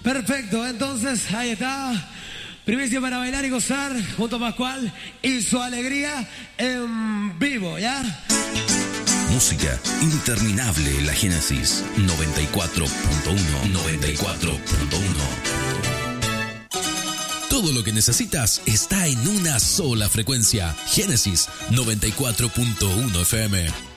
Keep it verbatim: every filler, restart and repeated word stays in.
Perfecto, entonces ahí está. Primicia para bailar y gozar junto a Pascual y su alegría en vivo, ¿ya? Música interminable en la Génesis noventa y cuatro punto uno. noventa y cuatro punto uno. Todo lo que necesitas está en una sola frecuencia. Génesis noventa y cuatro punto uno F M.